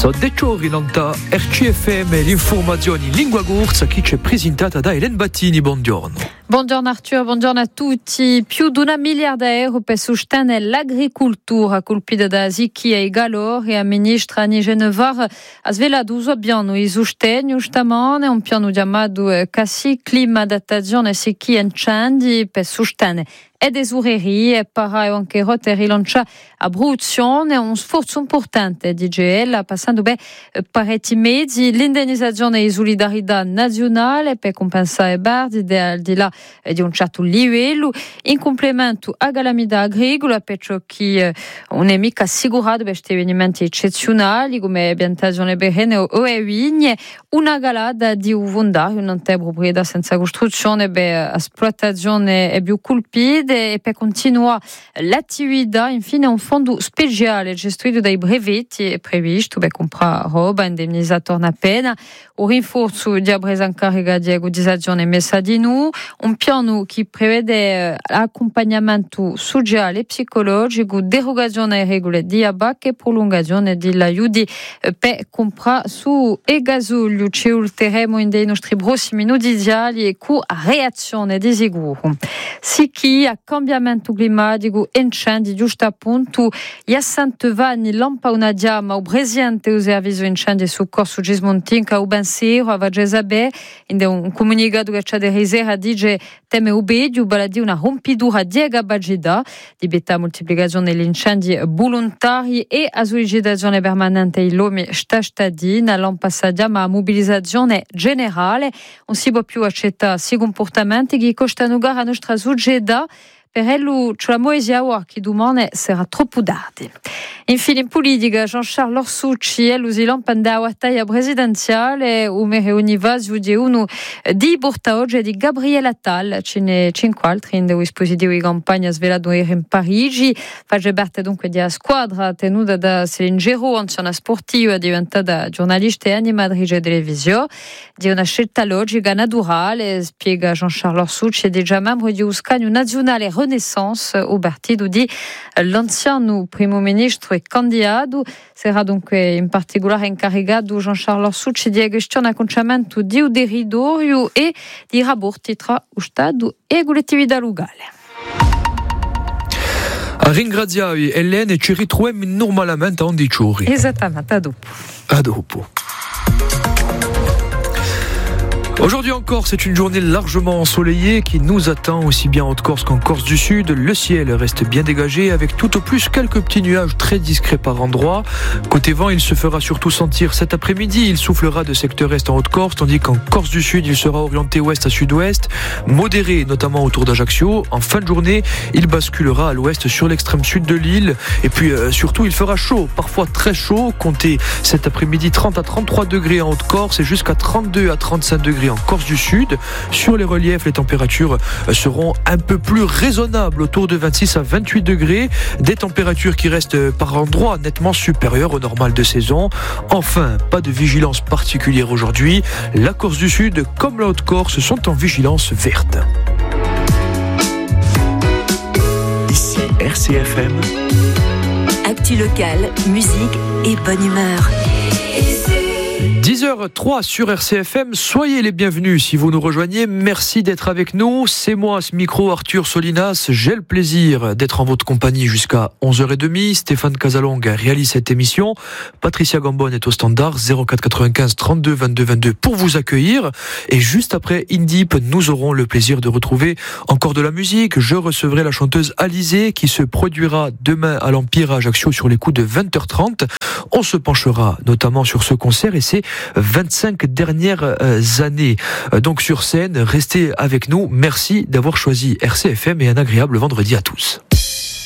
So Decciori nanta RCFM l'informazione in lingua corsa che ci è presentata da Hélène Battini. Buongiorno. Buongiorno Arthur, buongiorno a tutti. Più di €1 miliardo per sostenere l'agricoltura colpita da secchia e calore e a ministra Annie Genevard ha svelato un piano di sostegno stamane, un piano chiamato CASI, clima adattazione secchia e incendi per sostenere e tesorerie e per anche rilanciare Abruzzione, un sforzo importante di GL passando per parecchi mezzi, l'indennizzazione di solidarietà nazionale per compensare Bardi al di là di un certo livello, in complemento a calamità agricola, perciò che non è mica assicurato per questi avvenimenti eccezionali come piantagione perenne o vigne, una galata di uvondario, non è proprietà senza costruzione per esploitazione è più colpita e per continuare l'attività. Infine un fondo speciale gestito dai brevetti è previsto per comprare roba indennizzato a pena, un rinforzo di presa in carica di agudizzazione messa di nu, un piano che prevede accompagnamento sociale e psicologico, derogazione ai regole di ABAC e prolungazione degli aiuti per comprare su e gasolio. Ci ulteremo in dei nostri prossimi notiziali e con reazione di sicuro. Sì che a cambiamento climatico, incendi, giusto appunto, a Sant'Evani, lampa una diama, o presidente del servizio incendi e soccorso Gismontinca, o Bensero, a Vagesabè, in un comunicato che c'è di risera, dice teme obedio, baladi una rompidura di agabagida, di beta moltiplicazione degli incendi volontari e a sollecitazione permanente dell'uomo stadina, lampa diama a mobilizzazione generale, non si può più accettare questi comportamenti che costano gara a nostra società. Per ello, c'è la moesia che domani sarà troppo tardi. Infine, in politica, Jean-Charles Orsucci e l'usilan panda a battaglia presidenziale, o me reunivasi di uno di porta oggi di Gabriele Attal, ce ne 5 altri in dispositivo di campagna svelato in Parigi, face parte dunque di squadra tenuta da Céline Géraud, anziana sportiva diventata giornalista e animatrice televisione, di una scelta logica naturale, spiega Jean-Charles Orsucci, è già membro di un scagno nazionale Renaissance o partito di l'anziano primo ministro e candidato. Sarà dunque in particolare incaricato Jean-Charles Orsucci di gestione e acconciamento di un territorio e di rapporti tra lo Stato e la collettività locale. A ringraziare Hélène e ci ritroviamo normalmente a 11 ore. Esattamente, a dopo. A dopo. Aujourd'hui encore, c'est une journée largement ensoleillée qui nous attend aussi bien en Haute-Corse qu'en Corse du Sud. Le ciel reste bien dégagé avec tout au plus quelques petits nuages très discrets par endroits. Côté vent, il se fera surtout sentir cet après-midi. Il soufflera de secteur est en Haute-Corse, tandis qu'en Corse du Sud, il sera orienté ouest à sud-ouest, modéré notamment autour d'Ajaccio. En fin de journée, il basculera à l'ouest sur l'extrême sud de l'île. Et puis surtout, il fera chaud, parfois très chaud. Comptez cet après-midi 30 à 33 degrés en Haute-Corse et jusqu'à 32 à 35 degrés en Corse du Sud. Sur les reliefs, les températures seront un peu plus raisonnables, autour de 26 à 28 degrés. Des températures qui restent par endroits nettement supérieures au normal de saison. Enfin, pas de vigilance particulière aujourd'hui. La Corse du Sud, comme la Haute-Corse, sont en vigilance verte. Ici RCFM. Actu locale, musique et bonne humeur. 10h03 sur RCFM, soyez les bienvenus si vous nous rejoignez, merci d'être avec nous, c'est moi ce micro Arthur Solinas, j'ai le plaisir d'être en votre compagnie jusqu'à 11h30, Stéphane Casalong réalise cette émission, Patricia Gambon est au standard 04 95 32 22 22 pour vous accueillir et juste après Indip, nous aurons le plaisir de retrouver encore de la musique, je recevrai la chanteuse Alizée qui se produira demain à l'Empire à Ajaccio sur les coups de 20h30, on se penchera notamment sur ce concert et ses 25 dernières années. Donc sur scène, restez avec nous. Merci d'avoir choisi RCFM et un agréable vendredi à tous.